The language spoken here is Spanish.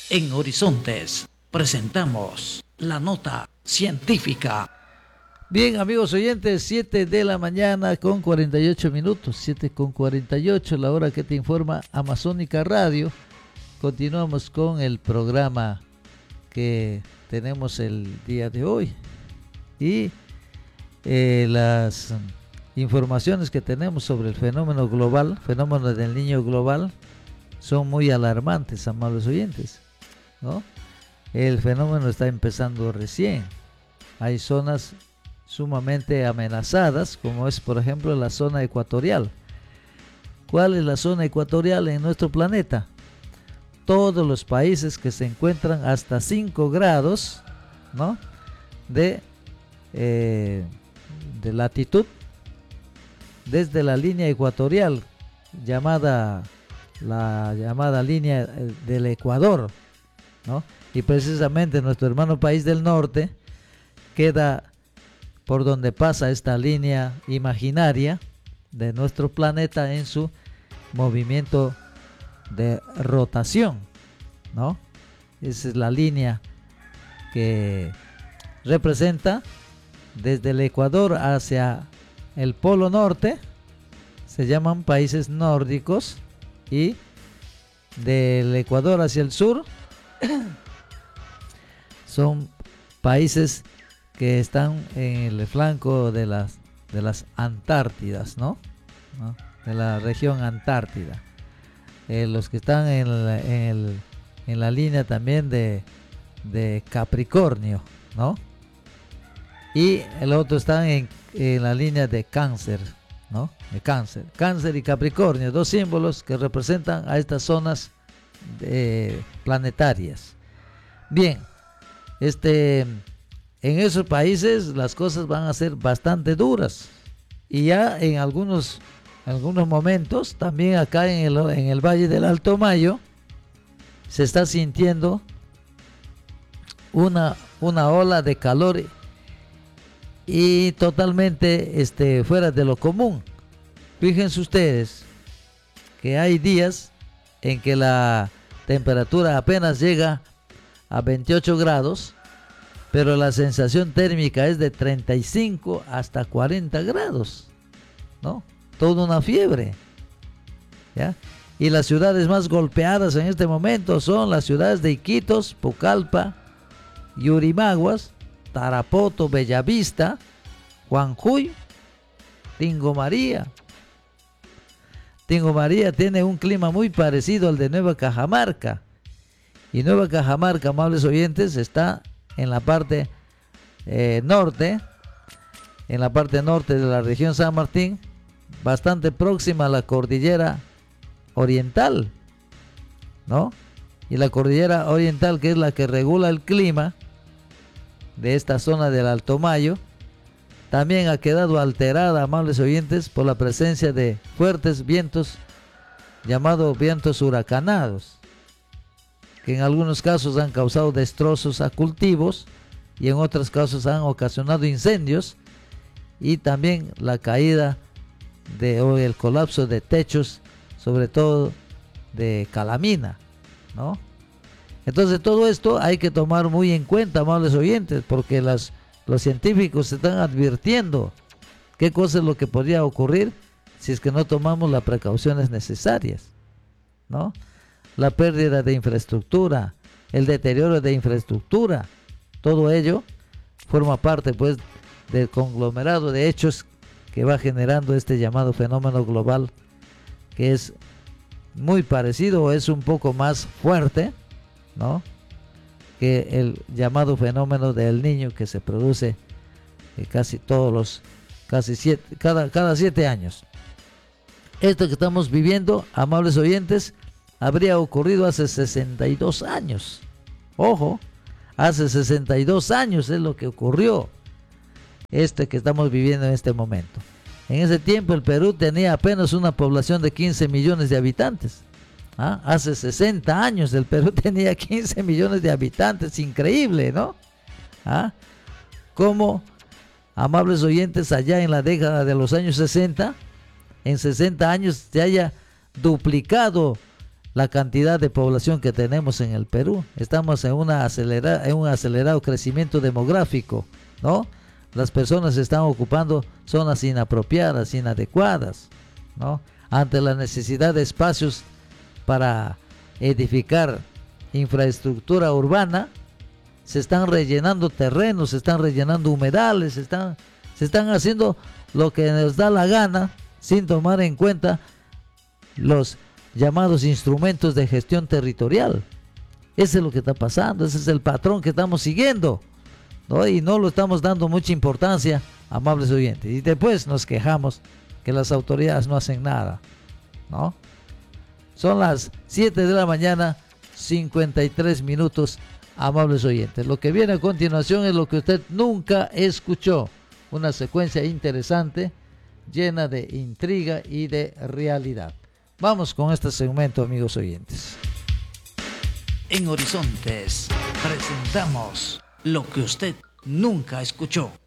En Horizontes presentamos la nota científica. Bien, amigos oyentes, 7 de la mañana con 48 minutos, 7 con 48, la hora que te informa Amazónica Radio. Continuamos con el programa que tenemos el día de hoy y las informaciones que tenemos sobre el fenómeno global, fenómeno del niño global, son muy alarmantes, amables oyentes, ¿no? El fenómeno está empezando recién. Hay zonas sumamente amenazadas, como es por ejemplo la zona ecuatorial. ¿Cuál es la zona ecuatorial en nuestro planeta? Todos los países que se encuentran hasta 5 grados, ¿no?, de latitud, desde la línea ecuatorial, la llamada línea del Ecuador, ¿no? Y precisamente nuestro hermano país del norte queda por donde pasa esta línea imaginaria de nuestro planeta en su movimiento de rotación, ¿no? Esa es la línea que representa desde el Ecuador hacia el Polo Norte, se llaman países nórdicos, y del Ecuador hacia el sur son países que están en el flanco de las Antártidas, ¿no? De la región Antártida. Los que están en la línea también de Capricornio, ¿no? Y el otro está en la línea de Cáncer, ¿no? De Cáncer y Capricornio, dos símbolos que representan a estas zonas planetarias. Bien, en esos países las cosas van a ser bastante duras, y ya en algunos momentos, también acá en el Valle del Alto Mayo, se está sintiendo una ola de calor y totalmente fuera de lo común. Fíjense ustedes que hay días en que la temperatura apenas llega a 28 grados, pero la sensación térmica es de 35 hasta 40 grados, ¿no? Toda una fiebre, ¿ya? Y las ciudades más golpeadas en este momento son las ciudades de Iquitos, Pucallpa, Yurimaguas, Tarapoto, Bellavista, Juanjuy, Tingo María. Tingo María tiene un clima muy parecido al de Nueva Cajamarca. Y Nueva Cajamarca, amables oyentes, está en la parte norte, de la región San Martín, bastante próxima a la cordillera oriental, ¿no? Y la cordillera oriental, que es la que regula el clima de esta zona del Alto Mayo, también ha quedado alterada, amables oyentes, por la presencia de fuertes vientos, llamados vientos huracanados, que en algunos casos han causado destrozos a cultivos y en otros casos han ocasionado incendios, y también la caída o el colapso de techos, sobre todo de calamina, ¿no? Entonces todo esto hay que tomar muy en cuenta, amables oyentes, porque los científicos están advirtiendo qué cosa es lo que podría ocurrir si es que no tomamos las precauciones necesarias, ¿no? La pérdida de infraestructura, el deterioro de infraestructura, todo ello forma parte, pues, del conglomerado de hechos que va generando este llamado fenómeno global, que es muy parecido o es un poco más fuerte, ¿no?, que el llamado fenómeno del niño, que se produce cada 7 años. Esto que estamos viviendo, amables oyentes, habría ocurrido hace 62 años. Ojo, hace 62 años es lo que ocurrió, que estamos viviendo en este momento. En ese tiempo el Perú tenía apenas una población de 15 millones de habitantes. Hace 60 años el Perú tenía 15 millones de habitantes, increíble, ¿no? Como, amables oyentes, allá en la década de los años 60, en 60 años se haya duplicado la cantidad de población que tenemos en el Perú. Estamos en un acelerado crecimiento demográfico, ¿no? Las personas están ocupando zonas inapropiadas, inadecuadas, ¿no? Ante la necesidad de espacios para edificar infraestructura urbana, se están rellenando terrenos, se están rellenando humedales, se están haciendo lo que nos da la gana, sin tomar en cuenta los llamados instrumentos de gestión territorial. Ese es lo que está pasando, ese es el patrón que estamos siguiendo, ¿no? Y no lo estamos dando mucha importancia, amables oyentes. Y después nos quejamos que las autoridades no hacen nada, ¿no? Son las 7 de la mañana, 53 minutos, amables oyentes. Lo que viene a continuación es lo que usted nunca escuchó. Una secuencia interesante, llena de intriga y de realidad. Vamos con este segmento, amigos oyentes. En Horizontes presentamos lo que usted nunca escuchó.